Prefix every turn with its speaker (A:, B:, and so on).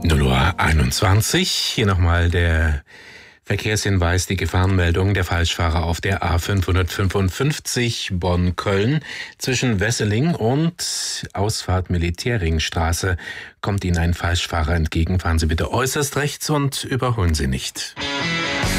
A: 0:21 Uhr. Hier nochmal der Verkehrshinweis, die Gefahrenmeldung. Der Falschfahrer auf der A555 Bonn-Köln zwischen Wesseling und Ausfahrt Militärringstraße kommt Ihnen ein Falschfahrer entgegen. Fahren Sie bitte äußerst rechts und überholen Sie nicht.